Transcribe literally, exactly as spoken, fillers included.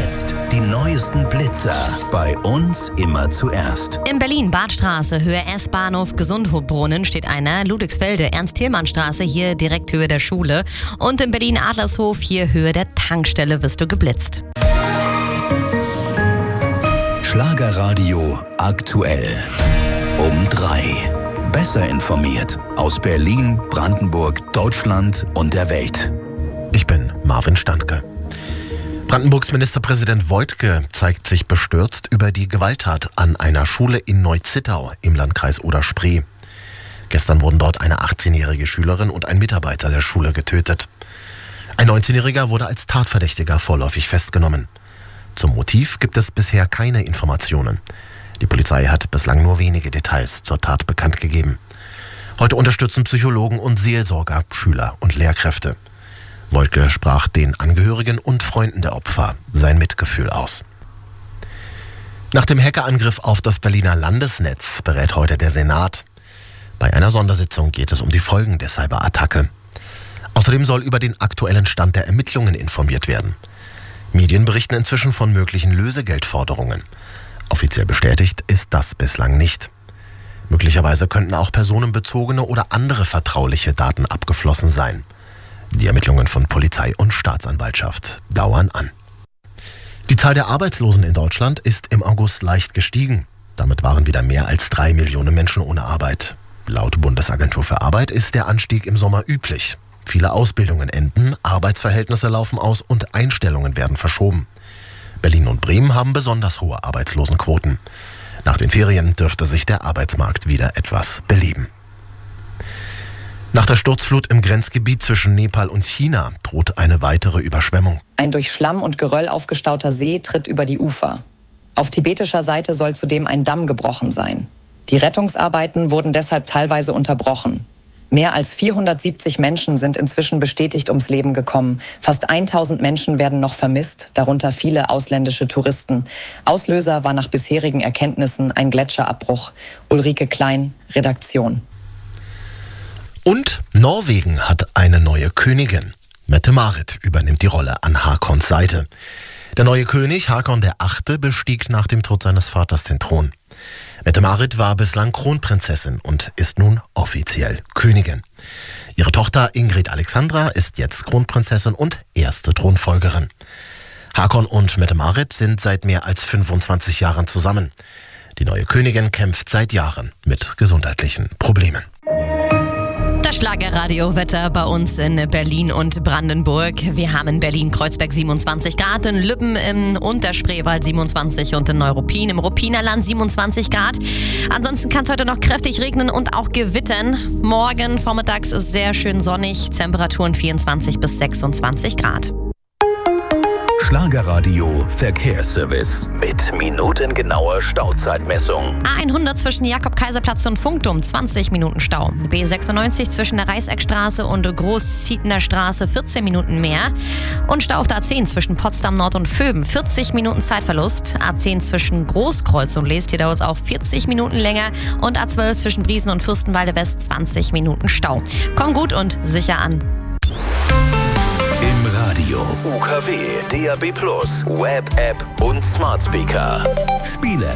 jetzt die neuesten Blitzer bei uns immer zuerst. In Berlin, Badstraße, Höhe S-Bahnhof, Gesundbrunnen steht einer. Ludwigsfelde, Ernst-Thälmann-Straße, hier direkt Höhe der Schule. Und in Berlin, Adlershof, hier Höhe der Tankstelle, wirst du geblitzt. Schlagerradio aktuell. Um drei. Besser informiert aus Berlin, Brandenburg, Deutschland und der Welt. Ich bin Marvin Standke. Brandenburgs Ministerpräsident Woidke zeigt sich bestürzt über die Gewalttat an einer Schule in Neu-Zittau im Landkreis Oder-Spree. Gestern wurden dort eine achtzehnjährige Schülerin und ein Mitarbeiter der Schule getötet. Ein neunzehnjähriger wurde als Tatverdächtiger vorläufig festgenommen. Zum Motiv gibt es bisher keine Informationen. Die Polizei hat bislang nur wenige Details zur Tat bekannt gegeben. Heute unterstützen Psychologen und Seelsorger Schüler und Lehrkräfte. Woidke sprach den Angehörigen und Freunden der Opfer sein Mitgefühl aus. Nach dem Hackerangriff auf das Berliner Landesnetz berät heute der Senat. Bei einer Sondersitzung geht es um die Folgen der Cyberattacke. Außerdem soll über den aktuellen Stand der Ermittlungen informiert werden. Medien berichten inzwischen von möglichen Lösegeldforderungen. Offiziell bestätigt ist das bislang nicht. Möglicherweise könnten auch personenbezogene oder andere vertrauliche Daten abgeflossen sein. Die Ermittlungen von Polizei und Staatsanwaltschaft dauern an. Die Zahl der Arbeitslosen in Deutschland ist im August leicht gestiegen. Damit waren wieder mehr als drei Millionen Menschen ohne Arbeit. Laut Bundesagentur für Arbeit ist der Anstieg im Sommer üblich. Viele Ausbildungen enden, Arbeitsverhältnisse laufen aus und Einstellungen werden verschoben. Berlin und Bremen haben besonders hohe Arbeitslosenquoten. Nach den Ferien dürfte sich der Arbeitsmarkt wieder etwas beleben. Nach der Sturzflut im Grenzgebiet zwischen Nepal und China droht eine weitere Überschwemmung. Ein durch Schlamm und Geröll aufgestauter See tritt über die Ufer. Auf tibetischer Seite soll zudem ein Damm gebrochen sein. Die Rettungsarbeiten wurden deshalb teilweise unterbrochen. Mehr als vierhundertsiebzig Menschen sind inzwischen bestätigt ums Leben gekommen. Fast tausend Menschen werden noch vermisst, darunter viele ausländische Touristen. Auslöser war nach bisherigen Erkenntnissen ein Gletscherabbruch. Ulrike Klein, Redaktion. Und Norwegen hat eine neue Königin. Mette-Marit übernimmt die Rolle an Hakons Seite. Der neue König, Hakon der Achte, bestieg nach dem Tod seines Vaters den Thron. Mette-Marit war bislang Kronprinzessin und ist nun offiziell Königin. Ihre Tochter Ingrid Alexandra ist jetzt Kronprinzessin und erste Thronfolgerin. Hakon und Mette-Marit sind seit mehr als fünfundzwanzig Jahren zusammen. Die neue Königin kämpft seit Jahren mit gesundheitlichen Problemen. Das Schlagerradio-Wetter bei uns in Berlin und Brandenburg. Wir haben in Berlin-Kreuzberg siebenundzwanzig Grad, in Lübben im Unterspreewald siebenundzwanzig und in Neuruppin im Ruppinerland siebenundzwanzig Grad. Ansonsten kann es heute noch kräftig regnen und auch gewittern. Morgen vormittags ist sehr schön sonnig, Temperaturen vierundzwanzig bis sechsundzwanzig Grad. Schlagerradio Verkehrsservice mit minutengenauer Stauzeitmessung. A hundert zwischen Jakob-Kaiser-Platz und Funkturm, zwanzig Minuten Stau. B sechsundneunzig zwischen der Reißeckstraße und Großzietener Straße, vierzehn Minuten mehr. Und Stau auf der A zehn zwischen Potsdam Nord und Vöben, vierzig Minuten Zeitverlust. A zehn zwischen Großkreuz und Leest, hier dauert es auch vierzig Minuten länger. Und A zwölf zwischen Briesen und Fürstenwalde West, zwanzig Minuten Stau. Komm gut und sicher an. Im Radio, U K W, D A B plus, Web-App und Smart Speaker. Spielen